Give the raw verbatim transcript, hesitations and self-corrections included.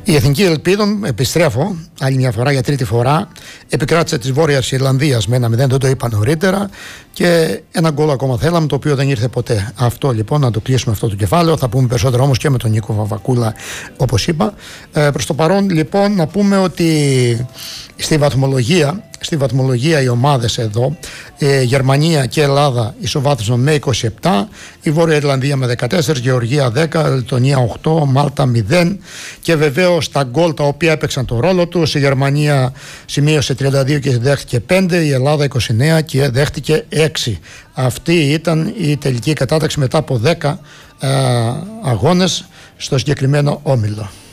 Η Εθνική Ελπίδων, επιστρέφω άλλη μια φορά για τρίτη φορά, επικράτησε της Βόρειας Ιρλανδίας με ένα μηδέν, δεν το είπα νωρίτερα, και ένα γκολ ακόμα θέλαμε, το οποίο δεν ήρθε ποτέ. Αυτό λοιπόν, να το κλείσουμε αυτό το κεφάλαιο. Θα πούμε περισσότερο όμως και με τον Νίκο Βαβακούλα, όπως είπα. Ε, προς το παρόν λοιπόν να πούμε ότι στη βαθμολογία, στη βαθμολογία οι ομάδες εδώ, ε, Γερμανία και Ελλάδα ισοβάθμισαν με είκοσι επτά, η Βόρεια Ιρλανδία με δεκατέσσερα, Γεωργία δέκα, Λετωνία οκτώ, Μάλτα μηδέν, και βεβαίως τα γκολ τα οποία έπαιξαν το ρόλο τους. Η Γερμανία σημείωσε τριάντα δύο και δέχτηκε πέντε, η Ελλάδα είκοσι εννέα και δέχτηκε έξι. Αυτή ήταν η τελική κατάταξη μετά από δέκα ε, αγώνες στο συγκεκριμένο όμιλο.